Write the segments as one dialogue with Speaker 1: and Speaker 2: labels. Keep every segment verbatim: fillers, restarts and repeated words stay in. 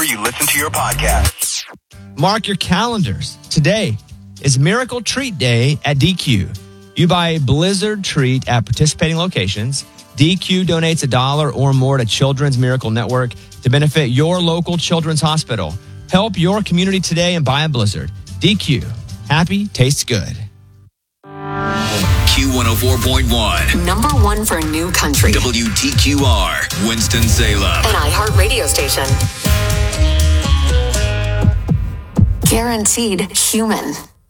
Speaker 1: wherever you listen to your podcasts.
Speaker 2: Mark your calendars. Today is Miracle Treat Day at D Q. You buy a Blizzard treat at participating locations. D Q donates a dollar or more to Children's Miracle Network to benefit your local children's hospital. Help your community today and buy a Blizzard. D Q. Happy tastes good.
Speaker 3: Q one oh four point one.
Speaker 4: Number one for new country.
Speaker 3: W T Q R, Winston-Salem.
Speaker 4: An iHeart radio station. Guaranteed human.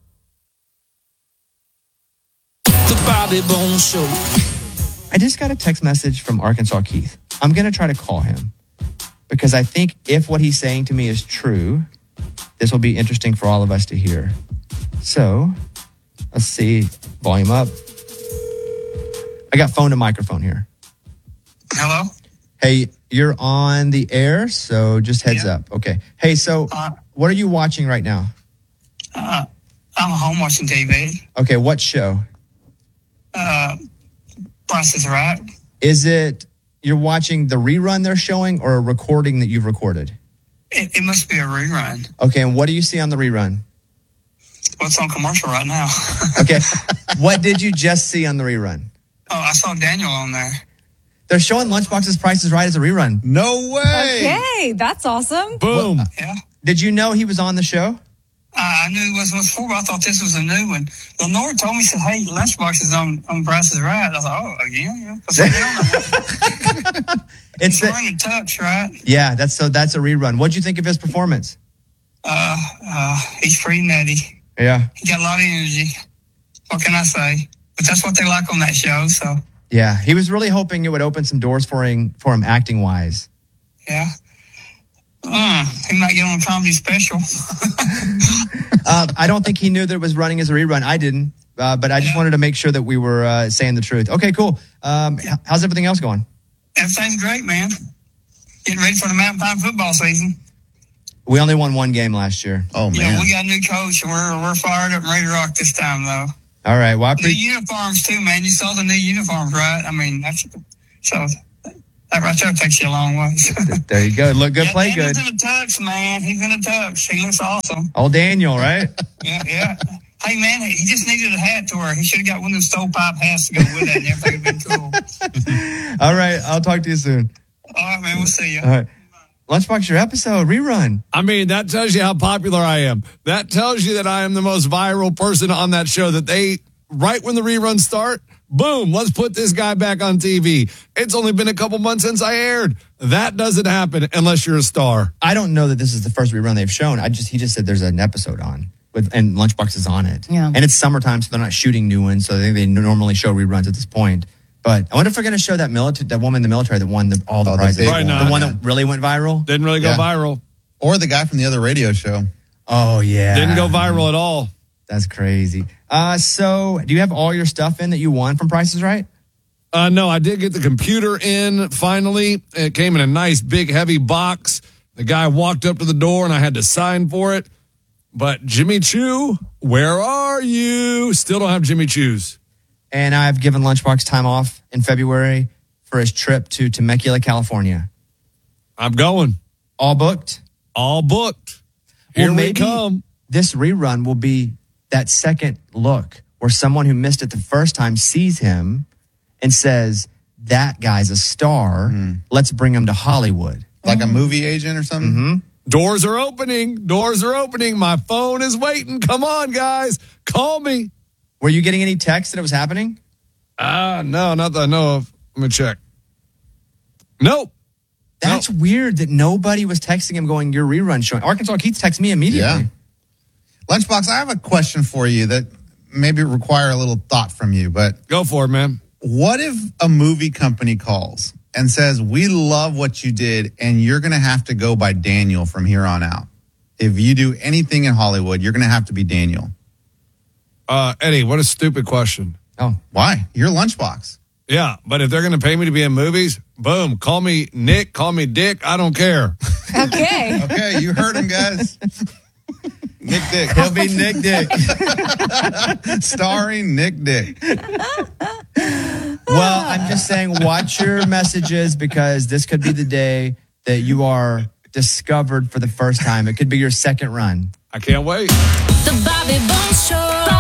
Speaker 5: The Bobby Bones Show.
Speaker 2: I just got a text message from Arkansas Keith. I'm going to try to call him because I think if what he's saying to me is true, this will be interesting for all of us to hear. So, let's see. Volume up. I got phone to microphone here.
Speaker 6: Hello?
Speaker 2: Hey, you're on the air, so just heads
Speaker 6: Yeah.
Speaker 2: up. Okay. Hey, so
Speaker 6: Uh,
Speaker 2: what are you watching right now?
Speaker 6: uh, I'm home watching T V.
Speaker 2: Okay, what show?
Speaker 6: Uh, Price is Right.
Speaker 2: Is it you're watching the rerun they're showing or a recording that you've recorded?
Speaker 6: It, it must be a rerun.
Speaker 2: Okay, and what do you see on the rerun?
Speaker 6: What's on commercial right now?
Speaker 2: Okay, what did you just see on the rerun?
Speaker 6: Oh, I saw Daniel on there.
Speaker 2: They're showing Lunchbox's Price is Right as a rerun.
Speaker 7: No way.
Speaker 8: Okay, that's awesome.
Speaker 2: Boom.
Speaker 6: Yeah.
Speaker 2: Did you know he was on the show?
Speaker 6: Uh, I knew it was before, but I thought this was a new one. Lenore told me, said, hey, Lunchbox is on, on Price is Right. I was like, oh, again? Yeah. What's that on?
Speaker 2: It's
Speaker 6: He's
Speaker 2: the,
Speaker 6: wearing a tux, right?
Speaker 2: yeah, that's so that's a rerun. What'd you think of his performance?
Speaker 6: Uh, uh, he's pretty nutty.
Speaker 2: Yeah.
Speaker 6: He got a lot of energy. What can I say? But that's what they like on that show, so,
Speaker 2: Yeah, he was really hoping it would open some doors for him, for him acting wise.
Speaker 6: yeah. Uh, he might get on a comedy special.
Speaker 2: uh, I don't think he knew that it was running as a rerun. I didn't, uh, but I just
Speaker 6: Yeah.
Speaker 2: wanted to make sure that we were uh, saying the truth. Okay, cool. Um, h- how's everything else going?
Speaker 6: Everything's great, man. Getting ready for the Mountain Pine football season.
Speaker 2: We only won one game last year.
Speaker 7: Oh,
Speaker 6: Yeah,
Speaker 7: man.
Speaker 6: we got a new coach, and we're we're fired up and ready to rock this time, though.
Speaker 2: All right. Well, I
Speaker 6: New
Speaker 2: pre-
Speaker 6: uniforms too, man. You saw the new uniforms, right? I mean, that's so that right there takes you a long way.
Speaker 2: there you go. Look good,
Speaker 6: yeah,
Speaker 2: play good.
Speaker 6: Daniel's in a tux, man. He's in a tux. He looks awesome.
Speaker 2: Old Daniel, right?
Speaker 6: Yeah, yeah. Hey, man, he just needed a hat to wear. He should have got one of those stovepipe hats to go with that, and everything would have been cool.
Speaker 2: All right. I'll talk to you soon.
Speaker 6: All right, man. We'll see you.
Speaker 2: All right. Lunchbox, your episode rerun.
Speaker 9: I mean, that tells you how popular I am. That tells you that I am the most viral person on that show, that they, right when the reruns start, boom, let's put this guy back on T V. It's only been a couple months since I aired. That doesn't happen unless you're a star.
Speaker 2: I don't know that this is the first rerun they've shown. I just he just said there's an episode on with and Lunchbox is on it.
Speaker 8: Yeah.
Speaker 2: And it's summertime, so they're not shooting new ones. So they, they normally show reruns at this point. But I wonder if they're going to show that military, that woman in the military that won the, all the
Speaker 7: Oh, the
Speaker 2: prizes,
Speaker 7: big
Speaker 9: Probably
Speaker 7: one.
Speaker 9: not.
Speaker 2: the one that really went viral.
Speaker 9: Didn't really go
Speaker 7: Yeah.
Speaker 9: viral.
Speaker 7: Or the guy from the other radio show.
Speaker 2: Oh yeah,
Speaker 9: Didn't go viral at all.
Speaker 2: That's crazy. Uh, so do you have all your stuff in that you won from Price is Right?
Speaker 9: Uh, no, I did get the computer in finally. It came in a nice, big, heavy box. The guy walked up to the door and I had to sign for it. But Jimmy Choo, where are you? Still don't have Jimmy Choo's.
Speaker 2: And I've given Lunchbox time off in February for his trip to Temecula, California.
Speaker 9: I'm going.
Speaker 2: All booked.
Speaker 9: All booked. Here
Speaker 2: Well,
Speaker 9: we
Speaker 2: maybe
Speaker 9: come.
Speaker 2: This rerun will be that second look where someone who missed it the first time sees him and says, that guy's a star. Let's bring him to Hollywood.
Speaker 7: Like a movie agent or something?
Speaker 2: Mm-hmm.
Speaker 9: Doors are opening. Doors are opening. My phone is waiting. Come on, guys. Call me.
Speaker 2: Were you getting any texts that it was happening?
Speaker 9: Ah, uh, no, not that I know of. Let me check. Nope.
Speaker 2: That's weird that nobody was texting him going, your rerun showing. Arkansas Keith texted me immediately.
Speaker 7: Yeah. Lunchbox, I have a question for you that maybe require a little thought from you, but
Speaker 9: Go for it, man.
Speaker 7: what if a movie company calls and says, we love what you did and you're going to have to go by Daniel from here on out? If you do anything in Hollywood, you're going to have to be Daniel.
Speaker 9: Uh, Eddie, what a stupid question.
Speaker 2: Oh,
Speaker 7: Why? You're Lunchbox.
Speaker 9: Yeah, but if they're going to pay me to be in movies, boom, call me Nick, call me Dick. I don't care.
Speaker 8: Okay.
Speaker 7: Okay, you heard him, guys. Nick Dick.
Speaker 2: he'll be Nick Dick.
Speaker 7: Starring Nick Dick.
Speaker 2: Well, I'm just saying, watch your messages because this could be the day that you are discovered for the first time. It could be your second run.
Speaker 9: I can't wait.
Speaker 5: The Bobby Bones Show.